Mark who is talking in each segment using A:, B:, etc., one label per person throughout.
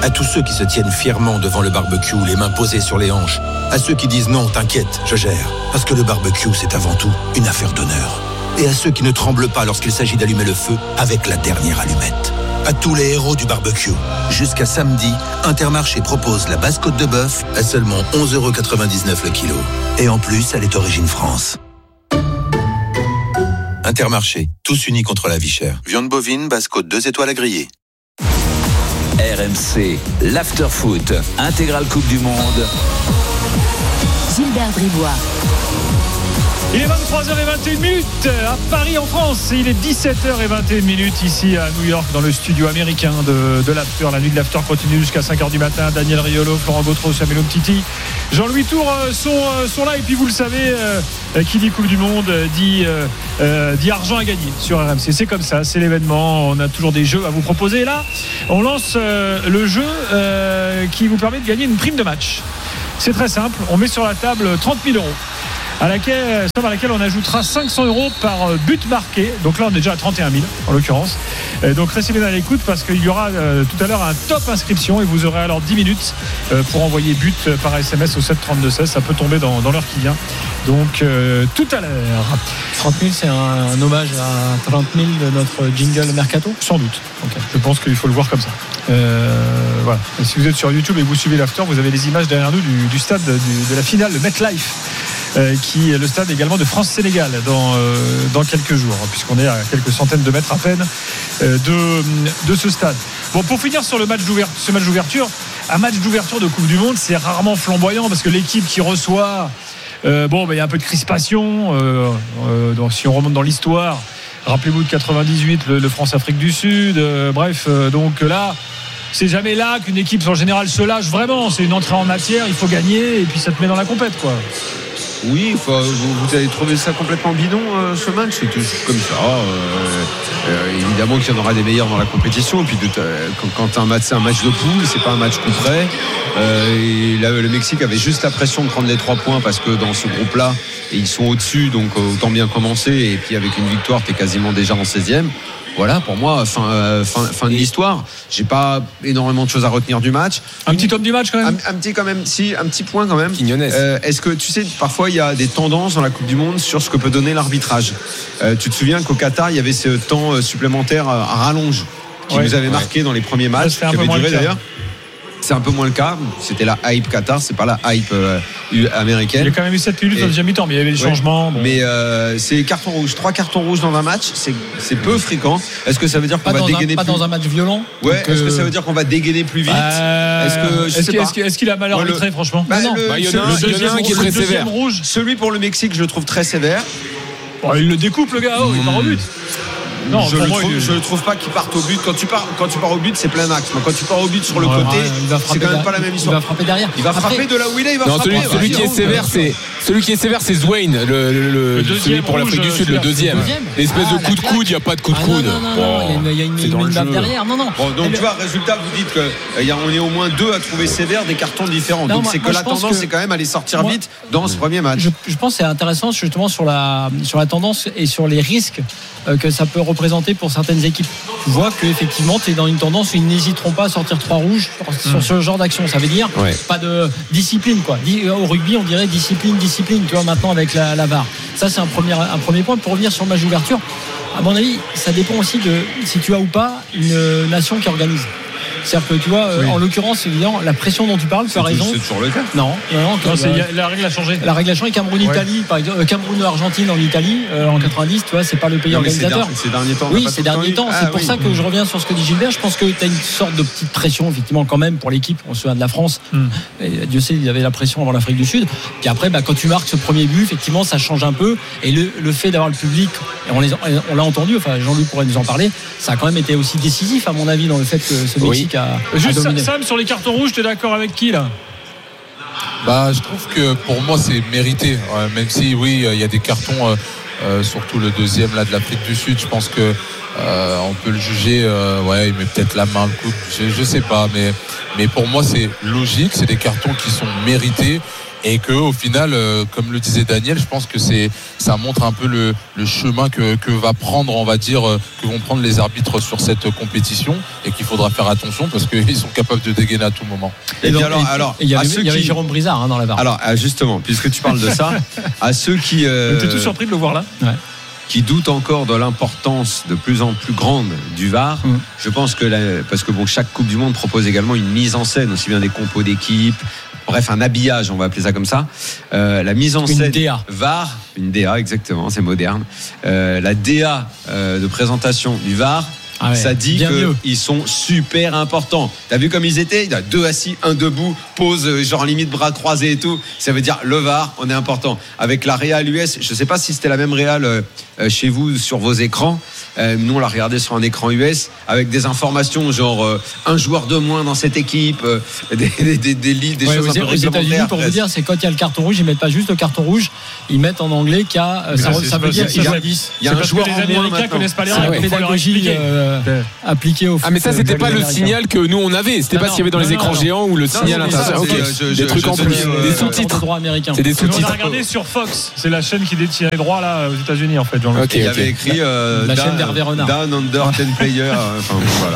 A: À tous ceux qui se tiennent fièrement devant le barbecue, les mains posées sur les hanches. À ceux qui disent non, t'inquiète, je gère. Parce que le barbecue, c'est avant tout une affaire d'honneur. Et à ceux qui ne tremblent pas lorsqu'il s'agit d'allumer le feu avec la dernière allumette. À tous les héros du barbecue. Jusqu'à samedi, Intermarché propose la basse côte de bœuf à seulement 11,99€ le kilo. Et en plus, elle est origine France. Intermarché, tous unis contre la vie chère. Viande bovine, basse côte 2 étoiles à griller.
B: RMC, l'after-foot, intégrale Coupe du Monde.
C: Gilbert Bribois.
D: Il est 23h21 à Paris en France. Il est 17h21 ici à New York dans le studio américain de l'After. La nuit de l'After continue jusqu'à 5h du matin. Daniel Riolo, Florent Gautreau, Samuel Umtiti, Jean-Louis Tour sont là. Et puis vous le savez, qui dit Coupe du Monde dit argent à gagner sur RMC. C'est comme ça, c'est l'événement. On a toujours des jeux à vous proposer. Et là, on lance le jeu qui vous permet de gagner une prime de match. C'est très simple. On met sur la table 30 000 €. À laquelle on ajoutera 500 € par but marqué. Donc là on est déjà à 31 000 en l'occurrence. Donc restez bien à l'écoute parce qu'il y aura tout à l'heure un top inscription et vous aurez alors 10 minutes pour envoyer but par SMS au 732-16. Ça peut tomber dans l'heure qui vient. Donc tout à l'heure.
E: 30 000 c'est un hommage à 30 000 de notre jingle Mercato.
D: Sans doute. Okay. Je pense qu'il faut le voir comme ça. Voilà. Et si vous êtes sur YouTube et vous suivez l'after, vous avez les images derrière nous du stade de la finale, le MetLife. Qui est le stade également de France-Sénégal dans quelques jours, puisqu'on est à quelques centaines de mètres à peine de ce stade. Bon, pour finir sur ce match d'ouverture, un match d'ouverture de Coupe du Monde, c'est rarement flamboyant parce que l'équipe qui reçoit, il y a un peu de crispation. Donc, si on remonte dans l'histoire, rappelez-vous de 98, le France-Afrique du Sud. Donc là. C'est jamais là qu'une équipe en général se lâche vraiment. C'est une entrée en matière, il faut gagner et puis ça te met dans la compète, quoi.
F: Oui, vous avez trouvé ça complètement bidon ce match. C'est toujours comme ça. Évidemment qu'il y en aura des meilleurs dans la compétition. Et puis quand c'est un match de poule, c'est pas un match coup près. Et là, le Mexique avait juste la pression de prendre les 3 points parce que dans ce groupe-là, ils sont au-dessus, donc autant bien commencer. Et puis avec une victoire, t'es quasiment déjà en 16e. Voilà, pour moi, fin de l'histoire. J'ai pas énormément de choses à retenir du match.
D: Un petit homme du match quand même.
F: Un petit point quand même.
G: Quiñones.
F: Est-ce que tu sais, parfois il y a des tendances dans la Coupe du Monde sur ce que peut donner l'arbitrage. Tu te souviens qu'au Qatar, il y avait ce temps supplémentaire à rallonge qui nous avait marqué dans les premiers matchs, qui avait duré d'ailleurs. C'est un peu moins le cas. C'était la hype Qatar, c'est pas la hype américaine.
D: Il y a quand même eu 7 minutes dans le deuxième mi-temps, mais il y avait des changements. Bon.
F: Mais c'est carton rouge. 3 cartons rouges dans un match, c'est peu fréquent. Est-ce que ça veut dire qu'on va dégainer
E: pas dans un match violent?
F: Ouais. Est-ce que ça veut dire qu'on va dégainer plus vite?
D: Est-ce qu'il a mal arbitré, franchement?
G: Non. Il y en a un qui est très sévère.
F: Rouge. Celui pour le Mexique, je le trouve très sévère.
D: Il le découpe, le gars. Il part au but. Non,
F: je ne trouve pas qu'il parte au but. Quand tu pars au but, c'est plein axe. Quand tu pars au but sur le côté, c'est quand même pas la même histoire.
E: Il va frapper derrière.
F: Il va frapper de là où il est.
G: Celui qui est sévère, c'est Zwain, celui pour l'Afrique du Sud, le deuxième. L'espèce de coup de coude, il n'y a pas de coup de coude.
E: Il y a une baffe derrière. Non.
F: Donc tu vois, résultat, vous dites qu'on est au moins 2 à trouver sévère des cartons différents. Donc c'est que la tendance, c'est quand même aller sortir vite dans ce premier match.
E: Je pense que c'est intéressant justement sur la tendance et sur les risques que ça peut représenter pour certaines équipes. Tu vois qu'effectivement tu es dans une tendance où ils n'hésiteront pas à sortir 3 rouges sur ce genre d'action. Ça veut dire pas de discipline, quoi. Au rugby on dirait discipline, tu vois, maintenant avec la VAR. Ça c'est un premier point. Pour revenir sur le match d'ouverture, à mon avis ça dépend aussi de si tu as ou pas une nation qui organise. C'est-à-dire que tu vois, en l'occurrence, évidemment, la pression dont tu parles, tu as raison.
F: C'est toujours le cas.
E: Non,
D: la règle a changé.
E: La règle a changé. Cameroun-Italie, par exemple, Cameroun-Argentine en Italie, en 90, tu vois, c'est pas le pays organisateur.
F: Ces derniers temps.
E: Oui, ces derniers temps. C'est pour ça que je reviens sur ce que dit Gilbert. Je pense que tu as une sorte de petite pression, effectivement, quand même, pour l'équipe. On se souvient de la France. Et Dieu sait, il y avait la pression avant l'Afrique du Sud. Puis après, quand tu marques ce premier but, effectivement, ça change un peu. Et le fait d'avoir le public, et on l'a entendu, enfin, Jean-Luc pourrait nous en parler, ça a quand même été aussi décisif, à mon avis, dans le fait que ce Mexique a dominé.
D: Sam, sur les cartons rouges, t'es d'accord avec qui là?
H: Je trouve que pour moi c'est mérité, même si il y a des cartons, surtout le deuxième là de l'Afrique du Sud. Je pense que on peut le juger, il met peut-être la main, le coude, je sais pas, mais pour moi c'est logique, c'est des cartons qui sont mérités. et que au final, comme le disait Daniel, je pense que ça montre un peu le chemin que va prendre, on va dire, que vont prendre les arbitres sur cette compétition, et qu'il faudra faire attention parce qu'ils sont capables de dégainer à tout moment.
E: Et alors, il y avait Jérôme Brizard dans la barre.
F: Alors justement, puisque tu parles de ça, à ceux qui
D: t'es tout surpris de le voir là.
E: Ouais.
F: Qui doutent encore de l'importance de plus en plus grande du VAR. Je pense que parce que chaque Coupe du Monde propose également une mise en scène, aussi bien des compos d'équipe, bref, un habillage, on va appeler ça comme ça. La mise en scène
E: DA.
F: VAR, une DA exactement, c'est moderne. La DA de présentation du VAR. Ça dit qu'ils sont super importants. T'as vu comme ils étaient? Il y a 2 assis, 1 debout, pose genre limite bras croisés et tout. Ça veut dire le VAR, on est important. Avec la Real US, je sais pas si c'était la même Real chez vous sur vos écrans. Nous on l'a regardé sur un écran US avec des informations genre un joueur de moins dans cette équipe, des choses un peu
E: aux États-Unis, pour vous dire, c'est quand il y a le carton rouge, ils mettent pas juste le carton rouge, ils mettent en anglais qu'il y a ça veut dire il y a
F: un joueur en moins.
D: Les Américains connaissent pas les règles,
E: pédagogie appliqué au foot.
G: Ah mais ça c'était pas le signal que nous on avait, c'était pas ce qu'il y avait dans les écrans géants ou le signal international. Des trucs en plus, des sous-titres.
E: C'est des
D: sous-titres. On a regardé sur Fox, c'est la chaîne qui détient les droits là aux États-Unis en fait.
F: Il y avait écrit
E: la chaîne d'Hervé Renard.
F: Down under 10 players. Enfin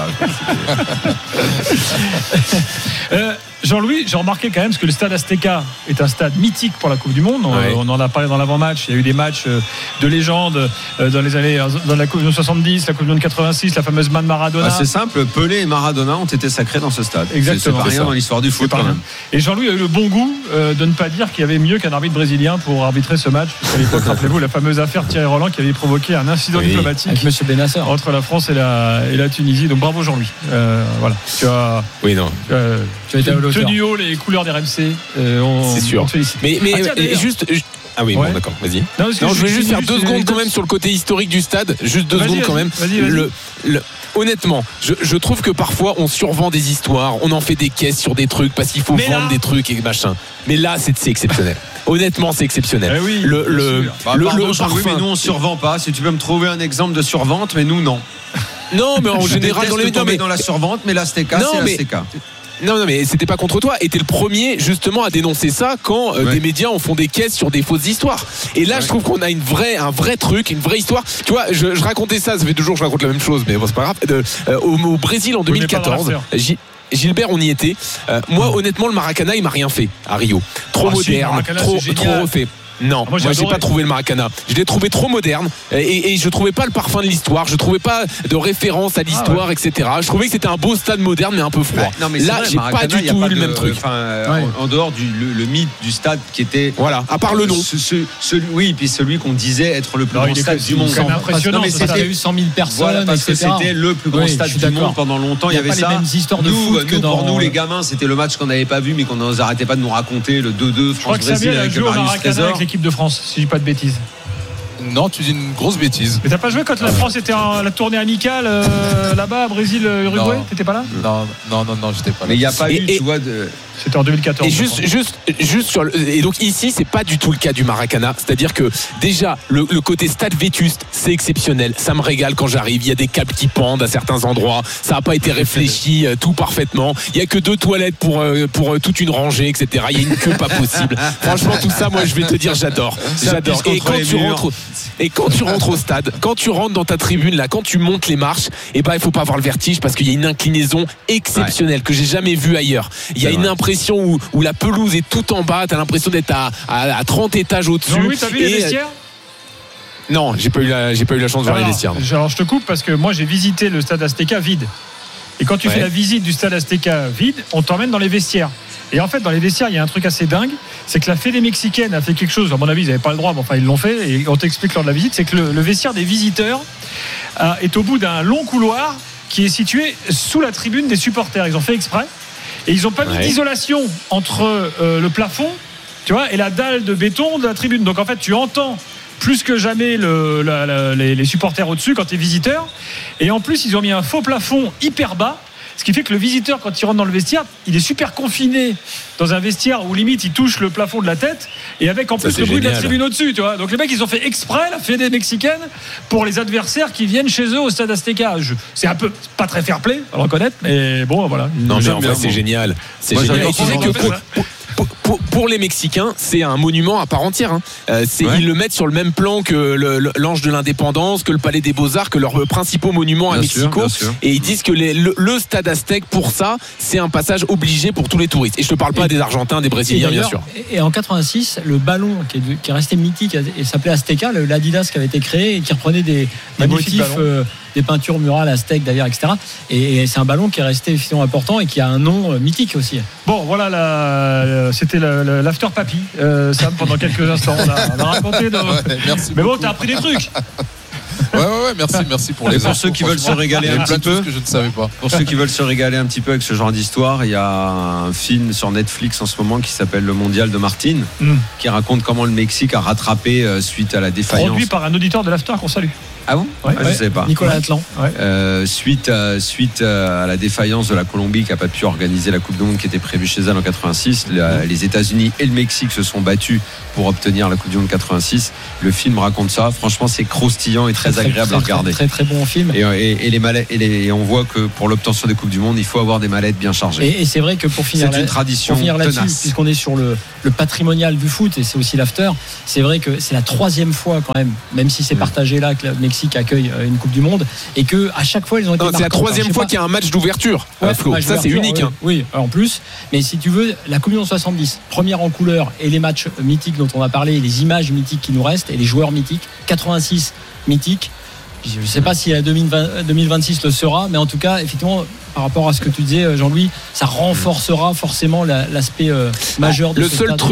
F: voilà.
D: Jean-Louis, j'ai remarqué quand même parce que le stade Azteca est un stade mythique pour la Coupe du Monde. On en a parlé dans l'avant-match. Il y a eu des matchs de légende dans les années, dans la Coupe du Monde 70, la Coupe du Monde 86, la fameuse main de Maradona.
F: C'est simple, Pelé et Maradona ont été sacrés dans ce stade.
D: Exactement.
F: C'est pas rien dans l'histoire du foot quand même.
D: Et Jean-Louis a eu le bon goût de ne pas dire qu'il y avait mieux qu'un arbitre brésilien pour arbitrer ce match. Puisqu'à l'époque, rappelez-vous, la fameuse affaire Thierry Roland qui avait provoqué un incident diplomatique
E: avec Monsieur Benasser
D: entre la France et la Tunisie. Donc bravo Jean-Louis. Voilà. Tu as
E: été à l'auteur.
D: Tenu haut les couleurs des RMC.
G: C'est sûr. Mais juste. Ah oui, bon d'accord, vas-y. Non, je voulais juste faire 2 secondes quand même sur le côté historique du stade. Juste 2 secondes quand même.
D: Vas-y.
G: Honnêtement, je trouve que parfois on survend des histoires, on en fait des caisses sur des trucs parce qu'il faut vendre des trucs et machin. Mais là, c'est exceptionnel. Honnêtement, c'est exceptionnel.
F: Oui, le parfum. Mais nous on survend pas. Si tu peux me trouver un exemple de survente, mais nous non.
G: Non, mais en général dans les médias,
F: dans la survente, mais l'Azteca, c'est l'Azteca.
G: Non, mais c'était pas contre toi. Et t'es le premier justement à dénoncer ça quand des médias en font des caisses sur des fausses histoires. Et là, je trouve qu'on a un vrai truc, une vraie histoire. Tu vois, je racontais ça fait 2 jours que je raconte la même chose, mais bon, c'est pas grave. Au Brésil en 2014. Gilbert, on y était. Moi, honnêtement, le Maracana, il m'a rien fait à Rio. Trop moderne, trop refait. Non, moi j'ai pas trouvé le Maracana. Je l'ai trouvé trop moderne et je trouvais pas le parfum de l'histoire. Je trouvais pas de référence à l'histoire, etc. Je trouvais que c'était un beau stade moderne mais un peu froid. Là, j'ai pas du tout eu le même truc.
F: En dehors le mythe du stade qui était.
G: Voilà, à part le nom.
F: Puis celui qu'on disait être le plus grand stade du monde.
D: C'est impressionnant.
E: Il y a eu 100 000 personnes,
F: parce que c'était le plus grand stade du monde pendant longtemps. Il y avait ça.
E: Les mêmes histoires de foot que
F: pour nous, les gamins, c'était le match qu'on n'avait pas vu mais qu'on n'arrêtait pas de nous raconter, le 2-2 France-Brésil avec le Marius Trésor.
D: L'équipe de France, si je dis pas de bêtises.
H: Non, tu dis une grosse bêtise.
D: Mais t'as pas joué quand la France était en la tournée amicale là-bas, Brésil, Uruguay? T'étais pas là?
H: Non, j'étais pas là.
F: Mais il n'y a pas eu, tu vois, de.
D: C'était en 2014.
G: Et juste sur et donc ici c'est pas du tout le cas du Maracana, c'est-à-dire que déjà le côté stade vétuste c'est exceptionnel, ça me régale quand j'arrive, il y a des câbles qui pendent à certains endroits, ça a pas été réfléchi tout parfaitement, il y a que 2 toilettes pour toute une rangée, etc. Il y a une queue pas possible. Franchement tout ça, moi je vais te dire j'adore. Et quand tu rentres au stade, quand tu rentres dans ta tribune là, quand tu montes les marches, et il faut pas avoir le vertige parce qu'il y a une inclinaison exceptionnelle que j'ai jamais vue ailleurs. Il y a une impression où la pelouse est tout en bas, t'as l'impression d'être à 30 étages au-dessus.
D: Oui, t'as vu les vestiaires?
G: Non, j'ai pas eu la chance de voir les vestiaires.
D: Alors je te coupe parce que moi j'ai visité le stade Azteca vide. Et quand tu fais la visite du stade Azteca vide, on t'emmène dans les vestiaires. Et en fait, dans les vestiaires, il y a un truc assez dingue, c'est que la Fédé mexicaine a fait quelque chose, à mon avis, ils n'avaient pas le droit, mais enfin, ils l'ont fait, et on t'explique lors de la visite, c'est que le vestiaire des visiteurs est au bout d'un long couloir qui est situé sous la tribune des supporters. Ils ont fait exprès. Et ils n'ont pas mis d'isolation entre le plafond, tu vois, et la dalle de béton de la tribune. Donc en fait, tu entends plus que jamais les supporters au-dessus quand tu es visiteur. Et en plus, ils ont mis un faux plafond hyper bas. Ce qui fait que le visiteur, quand il rentre dans le vestiaire, il est super confiné dans un vestiaire où limite il touche le plafond de la tête et avec en plus le bruit de la tribune au-dessus, tu vois. Donc les mecs, ils ont fait exprès la Fédé mexicaine pour les adversaires qui viennent chez eux au stade Azteca. C'est un peu pas très fair-play, à reconnaître, mais bon, voilà.
G: Non, mais en vrai, c'est génial. C'est génial. Et tu sais que pour les Mexicains, c'est un monument à part entière. Hein. Ils le mettent sur le même plan que l'Ange de l'Indépendance, que le Palais des Beaux-Arts, que leurs principaux monuments à Mexico. Et ils disent que le stade Aztec, pour ça, c'est un passage obligé pour tous les touristes. Et je te parle pas des Argentins, des Brésiliens, bien sûr.
E: Et en 86, le ballon qui est resté mythique et s'appelait Azteca, l'Adidas qui avait été créé et qui reprenait des motifs, des peintures murales aztèques d'ailleurs, etc. Et c'est un ballon qui est resté effectivement important et qui a un nom mythique aussi.
D: Bon, voilà, c'était l'after papy, Sam, pendant quelques instants. On a raconté.
H: Merci
D: mais bon,
H: beaucoup.
D: t'as appris des trucs.
H: Ouais, merci pour les
F: infos. Pour ceux qui veulent se régaler un petit peu,
H: que je ne savais pas.
F: Pour ceux qui veulent se régaler un petit peu avec ce genre d'histoire, il y a un film sur Netflix en ce moment qui s'appelle Le Mondial de Martine, qui raconte comment le Mexique a rattrapé suite à la défaillance.
D: Produit par un auditeur de l'after qu'on salue.
F: Ah bon? Je ne savais pas.
E: Nicolas Atlan.
F: Suite à la défaillance de la Colombie qui n'a pas pu organiser la Coupe du Monde qui était prévue chez elle en 86, les États-Unis et le Mexique se sont battus pour obtenir la Coupe du Monde 86. Le film raconte ça. Franchement, c'est croustillant et très agréable à regarder.
E: Très très bon film.
F: Et les mallettes, et on voit que pour l'obtention des Coupes du Monde, il faut avoir des mallettes bien chargées.
E: Et c'est vrai que pour finir,
F: c'est une tradition
E: pour finir là-dessus,
F: tenace.
E: puisqu'on est sur le patrimonial du foot et c'est aussi l'after, c'est vrai que c'est la 3e fois quand même si c'est partagé là que le Mexique accueille une Coupe du Monde et que à chaque fois ils ont été
G: c'est la 3e fois qu'il y a un match d'ouverture. Flo, ça c'est unique.
E: Oui, en plus. Mais si tu veux, la Coupe du Monde 70, première en couleur et les matchs mythiques dont on a parlé, les images mythiques qui nous restent et les joueurs mythiques. 86 mythique. Je ne sais pas si la 2026 le sera, mais en tout cas, effectivement, par rapport à ce que tu disais, Jean-Louis, ça renforcera forcément l'aspect majeur de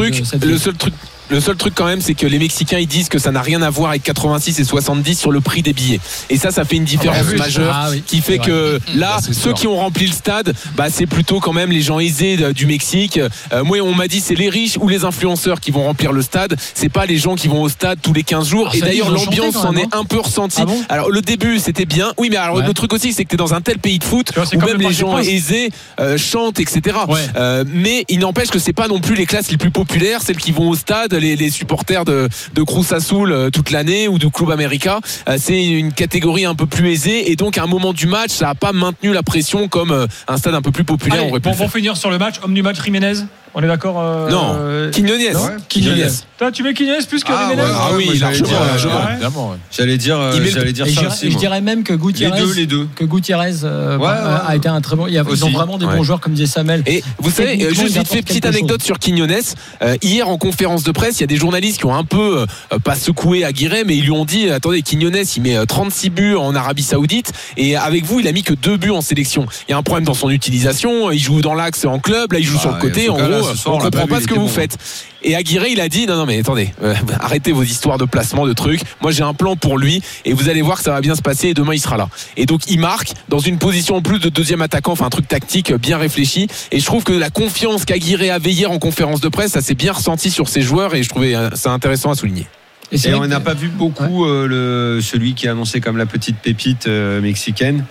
G: Le seul truc quand même, c'est que les Mexicains ils disent que ça n'a rien à voir avec 86 et 70 sur le prix des billets. Et ça fait une différence majeure qui fait que là, ceux qui ont rempli le stade, c'est plutôt quand même les gens aisés du Mexique. Moi, on m'a dit c'est les riches ou les influenceurs qui vont remplir le stade. C'est pas les gens qui vont au stade tous les 15 jours. Et d'ailleurs, l'ambiance s'en est un peu ressentie.
E: Ah bon,
G: alors le début, c'était bien. Oui, mais alors le truc aussi, c'est que t'es dans un tel pays de foot où même les gens aisés chantent, etc. Mais il n'empêche que c'est pas non plus les classes les plus populaires, celles qui vont au stade. Les supporters de Cruz Azul toute l'année ou de Club América, c'est une catégorie un peu plus aisée et donc à un moment du match ça n'a pas maintenu la pression comme un stade un peu plus populaire.
D: Allez, pour finir sur le match, homme du match Jiménez, on est d'accord?
G: Non, Quiñones.
D: Toi tu mets Quiñones plus que Jiménez?
G: Oui, largement.
F: J'allais dire ça aussi.
E: Je dirais même que Gutiérrez que Gutiérrez a été un très bon. Ils ont vraiment des bons joueurs comme disait Samuel.
G: Et vous savez, juste vite fait, petite anecdote sur Quiñones. Hier en conférence de presse, il y a des journalistes qui ont un peu pas secoué Aguirre, mais ils lui ont dit attendez, Quiñones il met 36 buts en Arabie Saoudite et avec vous il a mis que 2 buts en sélection. Il y a un problème dans son utilisation. Il joue dans l'axe en club, là il joue sur le côté. En gros, on ne comprend pas ce que vous faites. Et Aguirre il a dit non mais attendez, arrêtez vos histoires de placement de trucs. Moi j'ai un plan pour lui et vous allez voir que ça va bien se passer et demain il sera là. Et donc il marque dans une position en plus de deuxième attaquant, enfin un truc tactique bien réfléchi. Et je trouve que la confiance qu'Aguirre avait hier en conférence de presse, ça s'est bien ressenti sur ses joueurs et je trouvais ça intéressant à souligner.
F: Et on n'a pas vu beaucoup celui qui est annoncé comme la petite pépite mexicaine,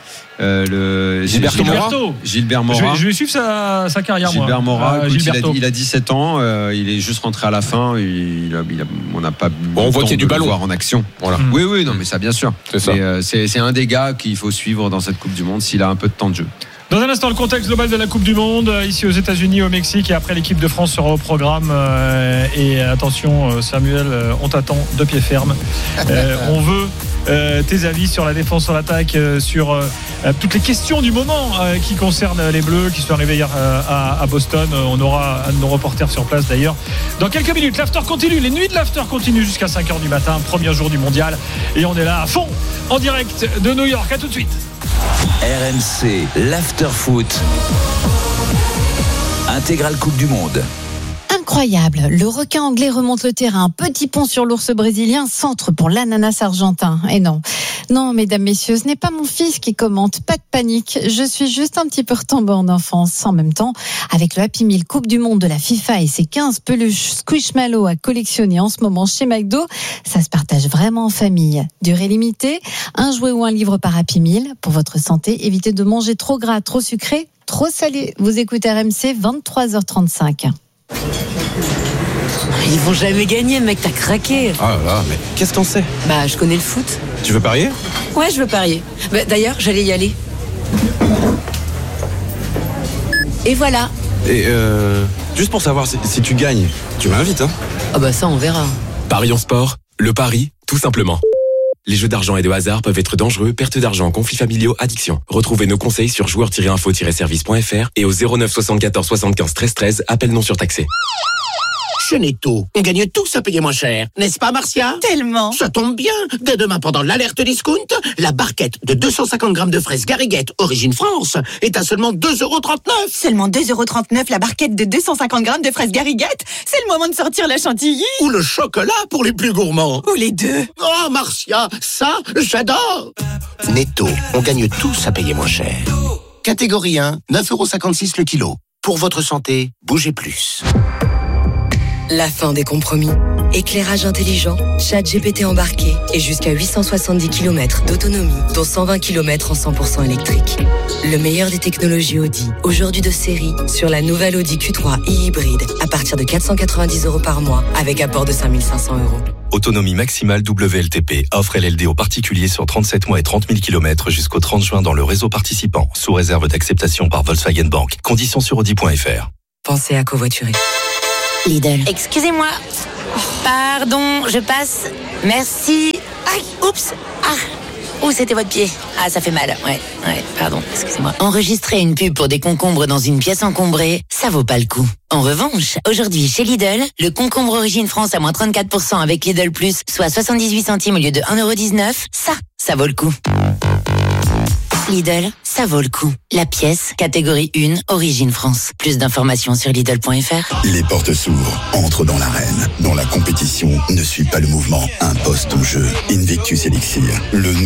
F: Gilbert Mora.
D: Je vais suivre sa carrière.
F: Gilbert Mora, il a 17 ans, il est juste rentré à la fin. On n'a pas
G: on voit qu'il y a du ballon
F: le voir en action. Voilà. Oui, non, mais ça bien sûr. C'est un des gars qu'il faut suivre dans cette Coupe du Monde s'il a un peu de temps de jeu.
D: Dans un instant, le contexte global de la Coupe du Monde, ici aux États-Unis, au Mexique, et après l'équipe de France sera au programme. Et attention, Samuel, on t'attend de pied ferme. On veut tes avis sur la défense, sur l'attaque, sur toutes les questions du moment qui concernent les Bleus, qui sont arrivés hier à Boston. On aura un de nos reporters sur place d'ailleurs. Dans quelques minutes, l'after continue. Les nuits de l'after continuent jusqu'à 5h du matin, premier jour du mondial. Et on est là à fond, en direct de New York. À tout de suite.
B: RMC, l'after foot. Intégrale Coupe du Monde.
C: Incroyable, le requin anglais remonte le terrain, petit pont sur l'ours brésilien, centre pour l'ananas argentin. Et non, mesdames, messieurs, ce n'est pas mon fils qui commente, pas de panique, je suis juste un petit peu retombée en enfance. En même temps, avec le Happy Meal Coupe du Monde de la FIFA et ses 15 peluches Squishmallow à collectionner en ce moment chez McDo, ça se partage vraiment en famille. Durée limitée, un jouet ou un livre par Happy Meal. Pour votre santé, évitez de manger trop gras, trop sucré, trop salé. Vous écoutez RMC, 23h35.
I: Ils vont jamais gagner, mec, t'as craqué.
J: Ah là, mais qu'est-ce que t'en sais?
I: Bah, je connais le foot.
J: Tu veux parier?
I: Ouais, je veux parier. Bah, d'ailleurs, j'allais y aller. Et voilà.
J: Et Juste pour savoir si tu gagnes, tu m'invites, hein?
I: Ah bah ça, on verra.
K: Paris en sport, le pari, tout simplement. Les jeux d'argent et de hasard peuvent être dangereux, perte d'argent, conflits familiaux, addiction. Retrouvez nos conseils sur joueurs-info-service.fr et au 09 74 75 13 13, appel non surtaxé.
L: Chez Netto, on gagne tous à payer moins cher, n'est-ce pas Marcia?
M: Tellement.
L: Ça tombe bien. Dès demain pendant l'alerte discount, la barquette de 250 grammes de fraises Garriguette origine France est à seulement 2,39 €.
M: Seulement 2,39 € la barquette de 250 grammes de fraises Garriguette. C'est le moment de sortir la chantilly.
L: Ou le chocolat pour les plus gourmands.
M: Ou les deux.
L: Oh Marcia, ça j'adore. Netto, on gagne tous à payer moins cher. Catégorie 1, 9,56 € le kilo. Pour votre santé, bougez plus.
N: La fin des compromis. Éclairage intelligent, ChatGPT embarqué et jusqu'à 870 km d'autonomie, dont 120 km en 100% électrique. Le meilleur des technologies Audi, aujourd'hui de série, sur la nouvelle Audi Q3 e-hybride à partir de 490 € par mois avec apport de 5 500 €.
O: Autonomie maximale WLTP, offre LLD aux particuliers sur 37 mois et 30 000 km jusqu'au 30 juin dans le réseau participant, sous réserve d'acceptation par Volkswagen Bank. Conditions sur Audi.fr.
N: Pensez à covoiturer.
P: Lidl. Excusez-moi. Pardon, je passe. Merci. Aïe, oups. Ah. Où c'était votre pied? Ah, ça fait mal. Ouais, pardon, excusez-moi. Enregistrer une pub pour des concombres dans une pièce encombrée, ça vaut pas le coup. En revanche, aujourd'hui, chez Lidl, le concombre Origine France à moins 34% avec Lidl Plus, soit 78 centimes au lieu de 1,19 €, ça vaut le coup. Lidl, ça vaut le coup. La pièce, catégorie 1, Origine France. Plus d'informations sur Lidl.fr.
Q: Les portes s'ouvrent, entre dans l'arène, dont la compétition ne suit pas le mouvement. Un poste au jeu. Invictus Elixir, le